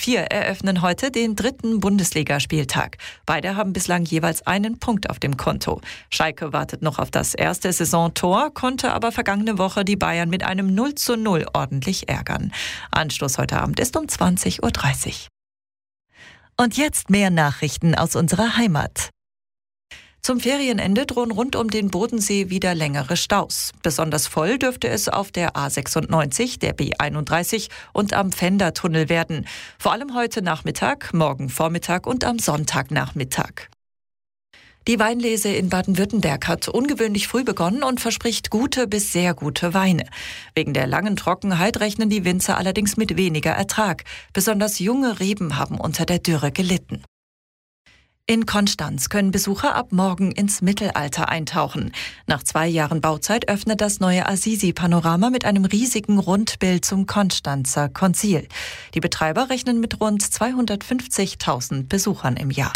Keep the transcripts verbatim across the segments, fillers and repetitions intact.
vier eröffnen heute den dritten Bundesligaspieltag. Beide haben bislang jeweils einen Punkt auf dem Konto. Schalke wartet noch auf das erste Saisontor, konnte aber vergangene Woche die Bayern mit einem null zu null ordentlich ärgern. Anstoß heute Abend ist um zwanzig Uhr dreißig. Und jetzt mehr Nachrichten aus unserer Heimat. Zum Ferienende drohen rund um den Bodensee wieder längere Staus. Besonders voll dürfte es auf der A sechsundneunzig, der B einunddreißig und am Pfändertunnel werden. Vor allem heute Nachmittag, morgen Vormittag und am Sonntagnachmittag. Die Weinlese in Baden-Württemberg hat ungewöhnlich früh begonnen und verspricht gute bis sehr gute Weine. Wegen der langen Trockenheit rechnen die Winzer allerdings mit weniger Ertrag. Besonders junge Reben haben unter der Dürre gelitten. In Konstanz können Besucher ab morgen ins Mittelalter eintauchen. Nach zwei Jahren Bauzeit öffnet das neue Assisi-Panorama mit einem riesigen Rundbild zum Konstanzer Konzil. Die Betreiber rechnen mit rund zweihundertfünfzigtausend Besuchern im Jahr.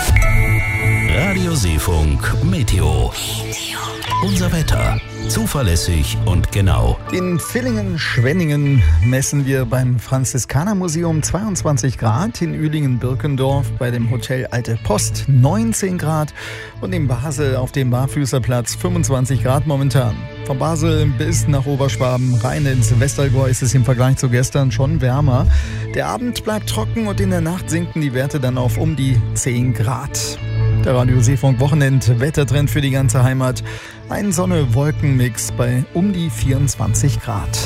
Radio Seefunk Meteo. Unser Wetter. Zuverlässig und genau. In Villingen-Schwenningen messen wir beim Franziskanermuseum zweiundzwanzig Grad, in Uelingen-Birkendorf bei dem Hotel Alte Post neunzehn Grad und in Basel auf dem Barfüßerplatz fünfundzwanzig Grad momentan. Von Basel bis nach Oberschwaben rein ins Westallgäu ist es im Vergleich zu gestern schon wärmer. Der Abend bleibt trocken und in der Nacht sinken die Werte dann auf um die zehn Grad. Der Radio Seefunk Wochenend-Wettertrend für die ganze Heimat. Ein Sonne-Wolken-Mix bei um die vierundzwanzig Grad.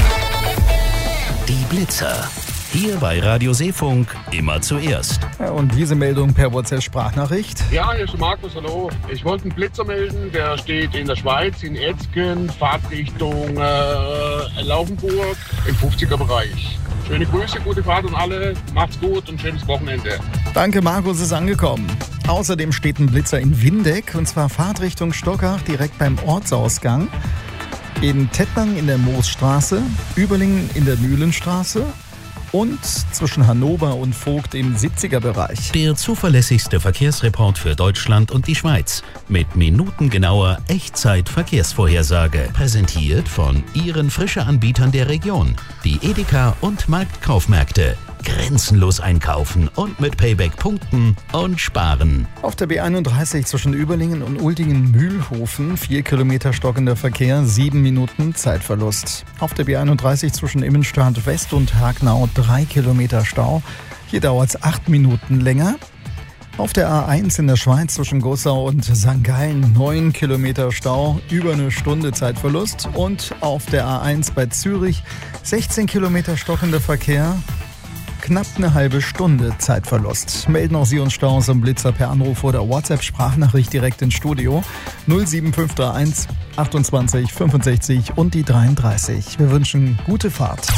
Die Blitzer. Hier bei Radio Seefunk immer zuerst. Ja, und diese Meldung per WhatsApp-Sprachnachricht. Ja, hier ist der Markus, hallo. Ich wollte einen Blitzer melden, der steht in der Schweiz, in Etzgen, Fahrtrichtung äh, Laufenburg im fünfziger-Bereich. Schöne Grüße, gute Fahrt und alle. Macht's gut und schönes Wochenende. Danke, Markus, ist angekommen. Außerdem steht ein Blitzer in Windeck, und zwar Fahrtrichtung Stockach, direkt beim Ortsausgang. In Tettnang in der Moosstraße, Überlingen in der Mühlenstraße und zwischen Hannover und Vogt im siebziger-Bereich. Der zuverlässigste Verkehrsreport für Deutschland und die Schweiz. Mit minutengenauer Echtzeit-Verkehrsvorhersage. Präsentiert von Ihren Frische-Anbietern der Region. Die Edeka und Marktkaufmärkte. Grenzenlos einkaufen und mit Payback punkten und sparen. Auf der B einunddreißig zwischen Überlingen und Uldingen-Mühlhofen vier Kilometer stockender Verkehr, sieben Minuten Zeitverlust. Auf der B einunddreißig zwischen Immenstadt West und Hagnau drei Kilometer Stau. Hier dauert es acht Minuten länger. Auf der A eins in der Schweiz zwischen Gossau und Sankt Gallen neun Kilometer Stau, über eine Stunde Zeitverlust. Und auf der A eins bei Zürich sechzehn Kilometer stockender Verkehr, knapp eine halbe Stunde Zeitverlust. Melden auch Sie uns Staus und Blitzer per Anruf oder WhatsApp-Sprachnachricht direkt ins Studio null sieben fünf drei eins achtundzwanzig fünfundsechzig und die dreiunddreißig. Wir wünschen gute Fahrt.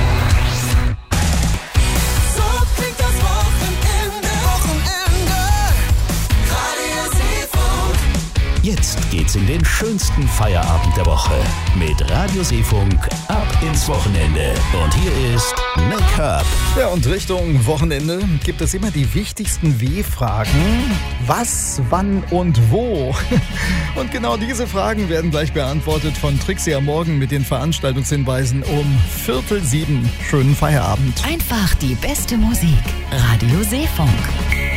Jetzt geht's in den schönsten Feierabend der Woche mit Radio Seefunk ab ins Wochenende. Und hier ist Nick Herb. Ja, und Richtung Wochenende gibt es immer die wichtigsten W-Fragen. Was, wann und wo? Und genau diese Fragen werden gleich beantwortet von Trixie am Morgen mit den Veranstaltungshinweisen um Viertel sieben. Schönen Feierabend. Einfach die beste Musik. Radio Seefunk.